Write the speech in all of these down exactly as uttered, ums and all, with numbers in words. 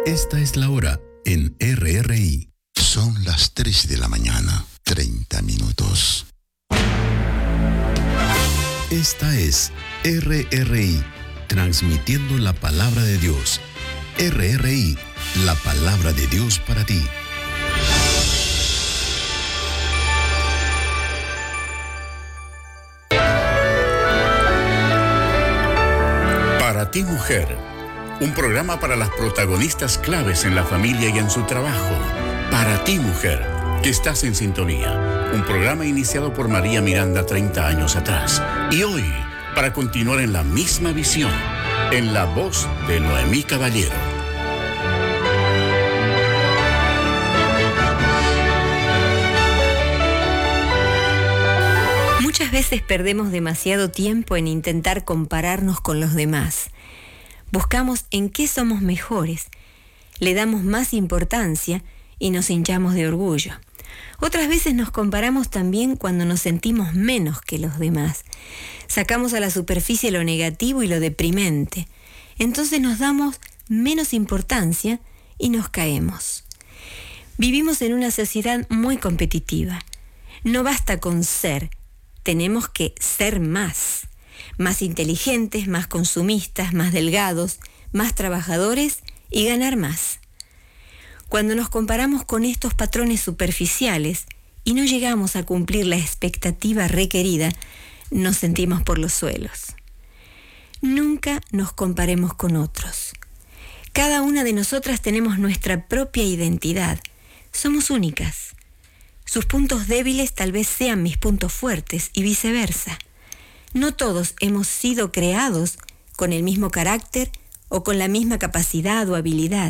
Esta es la hora en R R I. Son las tres de la mañana, treinta minutos. Esta es R R I, transmitiendo la palabra de Dios. R R I, la palabra de Dios para ti. Para ti, mujer, un programa para las protagonistas claves en la familia y en su trabajo. Para ti, mujer, que estás en sintonía. Un programa iniciado por María Miranda treinta años atrás. Y hoy, para continuar en la misma visión, en la voz de Noemí Caballero. Muchas veces perdemos demasiado tiempo en intentar compararnos con los demás. Buscamos en qué somos mejores, le damos más importancia y nos hinchamos de orgullo. Otras veces nos comparamos también cuando nos sentimos menos que los demás. Sacamos a la superficie lo negativo y lo deprimente. Entonces nos damos menos importancia y nos caemos. Vivimos en una sociedad muy competitiva. No basta con ser, tenemos que ser más. Más inteligentes, más consumistas, más delgados, más trabajadores y ganar más. Cuando nos comparamos con estos patrones superficiales y no llegamos a cumplir la expectativa requerida, nos sentimos por los suelos. Nunca nos comparemos con otros. Cada una de nosotras tenemos nuestra propia identidad. Somos únicas. Sus puntos débiles tal vez sean mis puntos fuertes y viceversa. No todos hemos sido creados con el mismo carácter o con la misma capacidad o habilidad.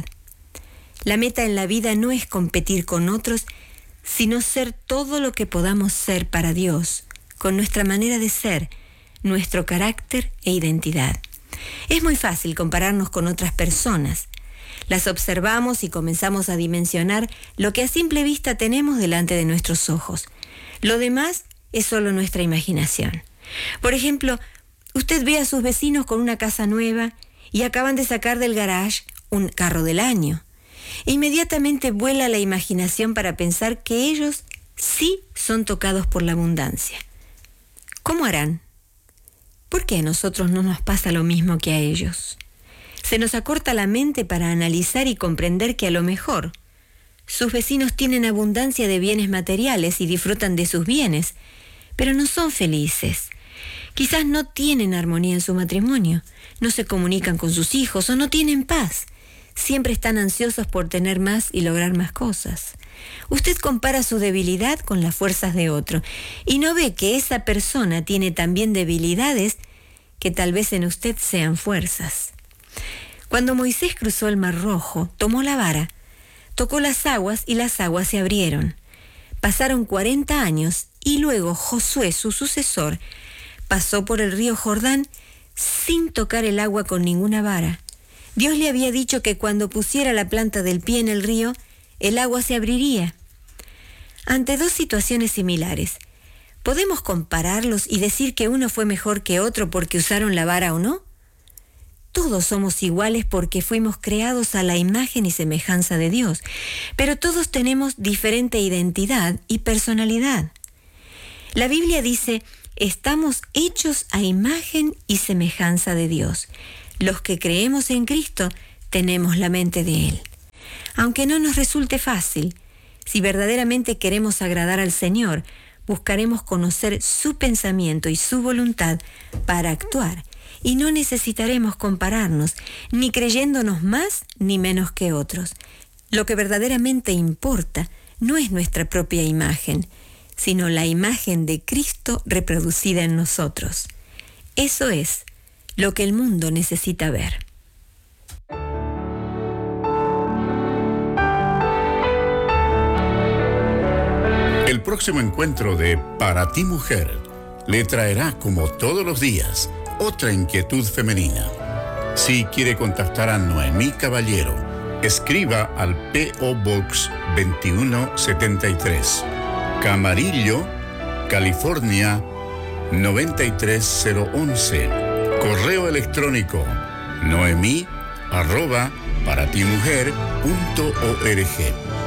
La meta en la vida no es competir con otros, sino ser todo lo que podamos ser para Dios, con nuestra manera de ser, nuestro carácter e identidad. Es muy fácil compararnos con otras personas. Las observamos y comenzamos a dimensionar lo que a simple vista tenemos delante de nuestros ojos. Lo demás es solo nuestra imaginación. Por ejemplo, usted ve a sus vecinos con una casa nueva y acaban de sacar del garage un carro del año. E inmediatamente vuela la imaginación para pensar que ellos sí son tocados por la abundancia. ¿Cómo harán? ¿Por qué a nosotros no nos pasa lo mismo que a ellos? Se nos acorta la mente para analizar y comprender que a lo mejor sus vecinos tienen abundancia de bienes materiales y disfrutan de sus bienes, pero no son felices. Quizás no tienen armonía en su matrimonio, no se comunican con sus hijos o no tienen paz. Siempre están ansiosos por tener más y lograr más cosas. Usted compara su debilidad con las fuerzas de otro y no ve que esa persona tiene también debilidades que tal vez en usted sean fuerzas. Cuando Moisés cruzó el Mar Rojo, tomó la vara, tocó las aguas y las aguas se abrieron. Pasaron cuarenta años y luego Josué, su sucesor, pasó por el río Jordán sin tocar el agua con ninguna vara. Dios le había dicho que cuando pusiera la planta del pie en el río, el agua se abriría. Ante dos situaciones similares, ¿podemos compararlos y decir que uno fue mejor que otro porque usaron la vara o no? Todos somos iguales porque fuimos creados a la imagen y semejanza de Dios, pero todos tenemos diferente identidad y personalidad. La Biblia dice: estamos hechos a imagen y semejanza de Dios. Los que creemos en Cristo tenemos la mente de Él. Aunque no nos resulte fácil, si verdaderamente queremos agradar al Señor, buscaremos conocer su pensamiento y su voluntad para actuar, y no necesitaremos compararnos, ni creyéndonos más ni menos que otros. Lo que verdaderamente importa no es nuestra propia imagen, sino la imagen de Cristo reproducida en nosotros. Eso es lo que el mundo necesita ver. El próximo encuentro de Para ti, mujer, le traerá, como todos los días, otra inquietud femenina. Si quiere contactar a Noemí Caballero, escriba al P O Box veintiuno setenta y tres, Camarillo, California noventa y tres cero once. Correo electrónico noemí arroba para ti mujer punto org.